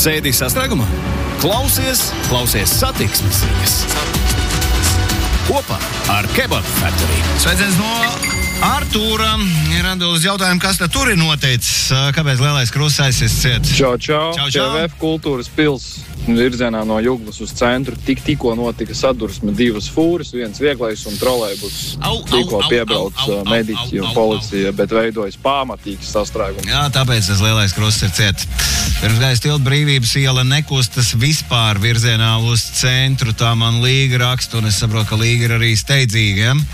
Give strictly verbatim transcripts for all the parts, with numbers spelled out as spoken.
Sēdi sastrēgumā? Klausies, klausies satiksmes ziņas. Kopā ar Kebab Factory. Sveiciens no Artūra. Ir atbildes jautājumu, kas tad tur ir noteicis? Kāpēc lielais krusts aizsies ciet? Čau, čau. Čau, čau. T V F kultūras pils virzienā no Juglas uz centru. Tik, tikko notika sadursme divas fūras, viens vieglais un trolejbus. Au, Tikko au, piebrauc au, au, mediķi au, un au, policija, bet veidojas pamatīgs sastrēgums. Jā, tāpēc tas lielais krusts ir ciet. Pirms gājas tilta Brīvības iela nekustas vispār virzienā uz centru. Tā man Līga raksta, un es saprotu, ka Līga ir arī steidzīga, ja?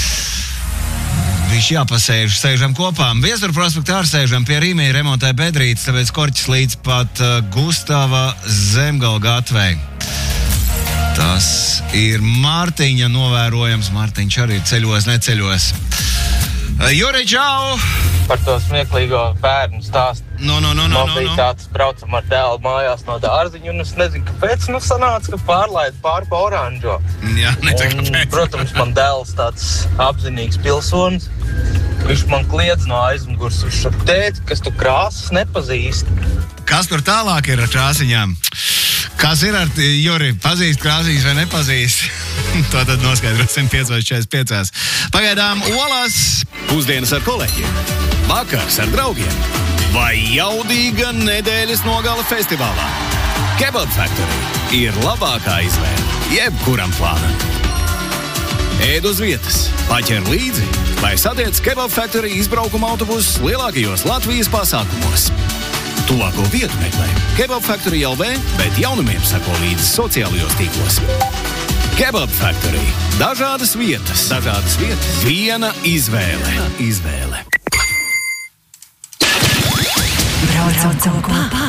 Viņš jāpasēž, sēžam kopā. Viestura prospektā ar sēžam pie Rīmī remontē bedrītes, tāpēc korķis līdz pat uh, Gustava Zemgala gatvei. Tas ir Mārtiņa novērojams. Mārtiņš arī ceļos, neceļos. Uh, Juri, čau! Par to smieklīgo bērnu stāstu. No, no, no, no, Man no, bija no. tāds, braucam ar dēlu mājās no dārziņa, un es nezinu, kāpēc, nu sanāca, ka pārlaid pāri pa oranžo. Jā, nezinu, Un, kāpēc. protams, man dēls tāds apzinīgs pilsonis. Viņš man kliedz no aizmugurs. Viņš saka, tēti, kas tu krāsas nepazīst. Kas tur tālāk ir ar krāsiņām? Kas ir ar Juri? Pazīst krāsīs vai nepazīst? To tad noskaidrosim piecos četrdesmit piecos. Pagaidām olas. Pusdienas ar kolēģiem, vakars ar draugiem vai jaudīga nedēļas nogala festivālā. Kebab Factory ir labākā izvēle jebkuram plānam. Ēd uz vietas, paķer līdzi vai satiec Kebab Factory izbraukuma autobusus lielākajos Latvijas pasākumos. Tuvāko vietu meklē Kebab Factory L V, bet jaunumiem sako līdzi sociālajos tīklos. Kebab Factory. Dažādas vietas, dažādas vietas, viena izvēle. Viena izvēle. Braucam kopā.